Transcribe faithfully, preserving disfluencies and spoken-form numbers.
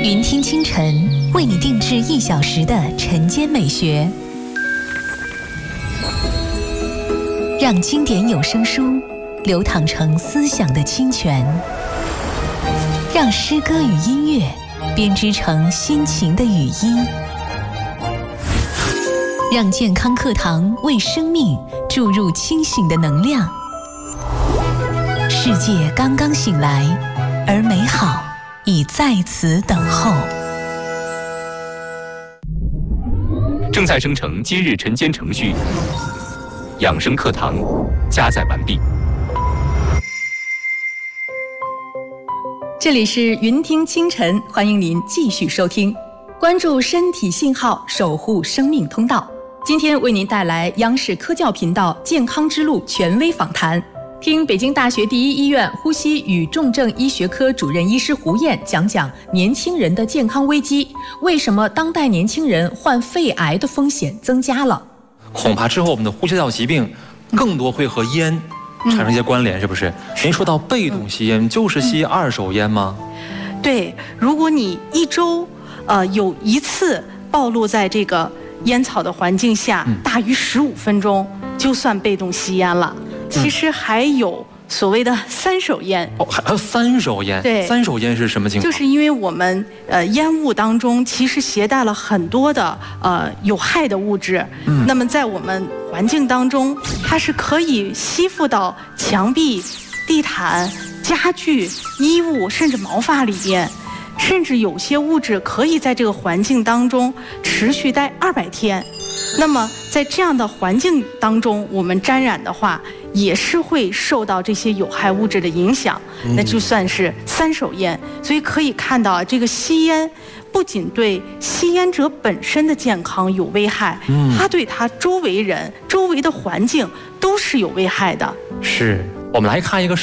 云听清晨为你定制一小时的晨间美学，让经典有声书流淌成思想的清泉，让诗歌与音乐编织成心情的语音，让健康课堂为生命注入清醒的能量。世界刚刚醒来，而美好已在此等候。 正在生成今日晨间程序，养生课堂加载完毕。 这里是云听清晨，欢迎您继续收听，关注身体信号，守护生命通道。今天为您带来央视科教频道健康之路权威访谈，听北京大学第一医院呼吸与重症医学科主任医师胡燕讲讲年轻人的健康危机，为什么当代年轻人患肺癌的风险增加了？ 恐怕之后我们的呼吸道疾病更多会和烟产生一些关联，是不是？您说到被动吸烟，就是吸二手烟吗？ 对，如果你一周呃有一次暴露在这个烟草的环境下，大于十五分钟，就算被动吸烟了。其实还有所谓的三手烟。 哦，还有三手烟？ 对， 三手烟是什么情况？ 就是因为我们呃烟雾当中其实携带了很多的呃有害的物质，嗯，那么在我们环境当中，它是可以吸附到墙壁、地毯、家具、衣物，甚至毛发里边。甚至有些物质可以在这个环境当中持续待二百天，那么在这样的环境当中，我们沾染的话，也是会受到这些有害物质的影响，那就算是三手烟。所以可以看到啊，这个吸烟不仅对吸烟者本身的健康有危害，它对他周围人、周围的环境都是有危害的。 是，我们来看一个